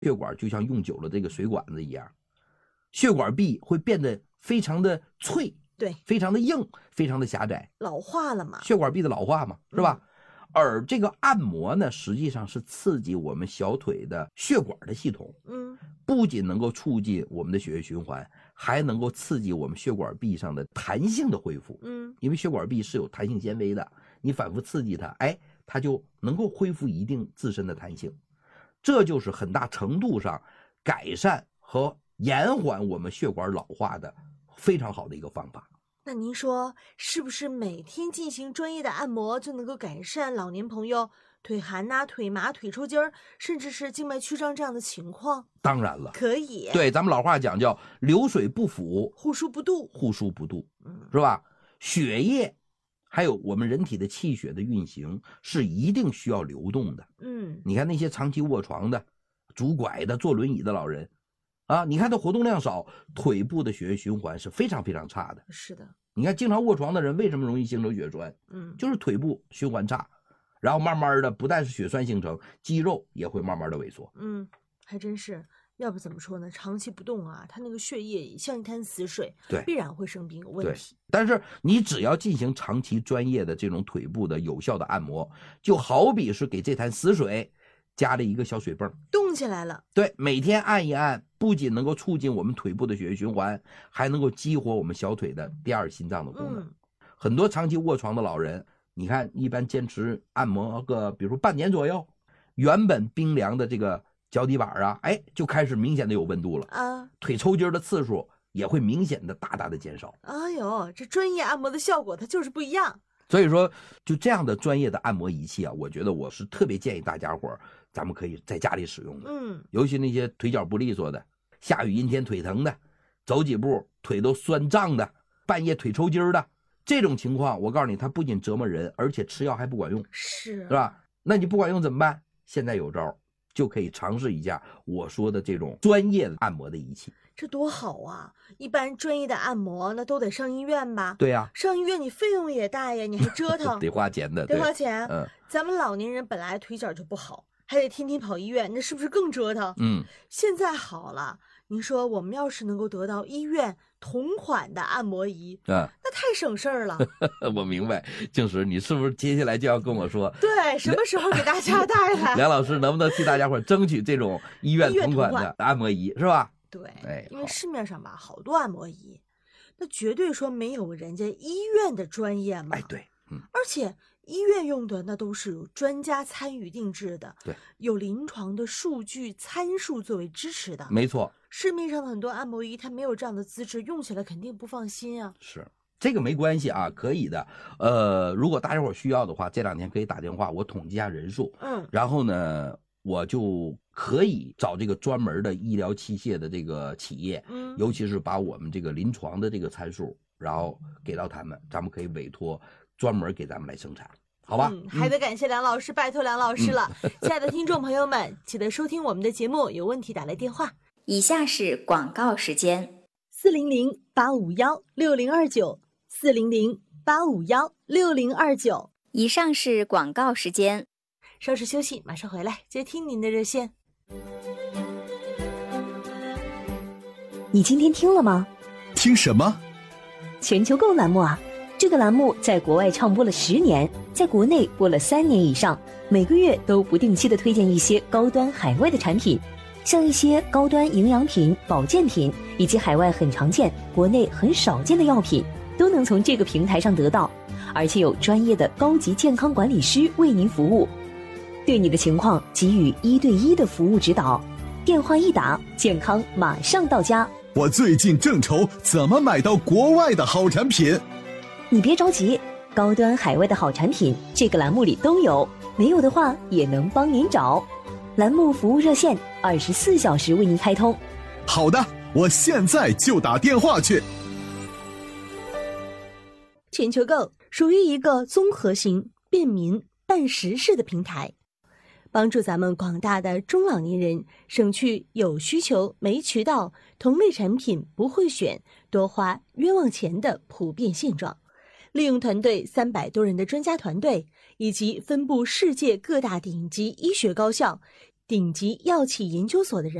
血管就像用久了这个水管子一样，血管壁会变得非常的脆， 对， 非常的硬，非常的狭窄， 老化了嘛， 血管壁的老化嘛，是吧？而这个按摩呢，实际上是刺激我们小腿的血管的系统，不仅能够促进我们的血液循环，还能够刺激我们血管壁上的弹性的恢复，因为血管壁是有弹性纤维的，你反复刺激它，它就能够恢复一定自身的弹性，这就是很大程度上改善和延缓我们血管老化的非常好的一个方法。 那您说是不是每天进行专业的按摩就能够改善老年朋友腿寒腿麻、腿抽筋儿，甚至是静脉曲张这样的情况？ 当然了， 可以。 对，咱们老话讲叫流水不腐， 户枢不蠹， 户枢不蠹，是吧？血液还有我们人体的气血的运行是一定需要流动的。你看那些长期卧床的、拄拐的、坐轮椅的老人啊，你看他活动量少，腿部的血液循环是非常非常差的。 是的， 你看经常卧床的人为什么容易形成血栓？就是腿部循环差，然后慢慢的不但是血栓形成，肌肉也会慢慢的萎缩。 还真是。要不怎么说呢？长期不动他那个血液像一滩死水， 对， 必然会生病有问题。 但是你只要进行长期专业的这种腿部的有效的按摩，就好比是给这滩死水加了一个小水泵， 动起来了。 对，每天按一按，不仅能够促进我们腿部的血液循环，还能够激活我们小腿的第二心脏的功能。很多长期卧床的老人，你看一般坚持按摩个比如说半年左右，原本冰凉的这个脚底板就开始明显的有温度了腿抽筋的次数也会明显的大大的减少。 哎呦，这专业按摩的效果它就是不一样。 所以说就这样的专业的按摩仪器我觉得我是特别建议大家伙咱们可以在家里使用的。尤其那些腿脚不利索的，下雨阴天腿疼的，走几步腿都酸胀的，半夜腿抽筋的，这种情况我告诉你，它不仅折磨人，而且吃药还不管用，是吧？那你不管用怎么办？现在有招，就可以尝试一下我说的这种专业的按摩的仪器。 这多好啊！一般专业的按摩那都得上医院吧？ 对呀， 上医院你费用也大呀，你还折腾得花钱的， 得花钱。咱们老年人本来腿脚就不好，还得天天跑医院，那是不是更折腾？现在好了，您说我们要是能够得到医院同款的按摩仪那太省事儿了。 我明白，静石，你是不是接下来就要跟我说， 对，什么时候给大家带来？ 梁老师能不能替大家伙争取这种医院同款的按摩仪，是吧？ 对，因为市面上吧好多按摩仪，那绝对说没有人家医院的专业嘛。 对， 而且医院用的那都是有专家参与定制的， 对， 有临床的数据参数作为支持的。 没错， 市面上的很多按摩仪它没有这样的资质，用起来肯定不放心啊。 是，这个没关系可以的。如果大家伙需要的话，这2天可以打电话，我统计一下人数，然后呢，我就可以找这个专门的医疗器械的这个企业，尤其是把我们这个临床的这个参数，然后给到他们，咱们可以委托专门给咱们来生产，好吧？ 还得感谢梁老师，拜托梁老师了。亲爱的听众朋友们，记得收听我们的节目，有问题打来电话。 以下是广告时间 ：400-851-6029，400-851-6029。 以上是广告时间。 稍事休息，马上回来接听您的热线。 你今天听了吗？ 听什么？ 全球购栏目这个栏目在国外唱播了10年，在国内播了3年以上，每个月都不定期的推荐一些高端海外的产品，像一些高端营养品、保健品，以及海外很常见、国内很少见的药品，都能从这个平台上得到，而且有专业的高级健康管理师为您服务，对你的情况给予1对1的服务指导。电话一打，健康马上到家。 我最近正愁怎么买到国外的好产品。 你别着急，高端海外的好产品这个栏目里都有，没有的话也能帮您找。栏目服务热线24小时为您开通。 好的，我现在就打电话去。 全球购属于一个综合型、便民、办实事的平台，帮助咱们广大的中老年人省去有需求没渠道、同类产品不会选、多花冤枉钱的普遍现状。利用团队300多人的专家团队，以及分布世界各大顶级医学高校， 顶级药企研究所的人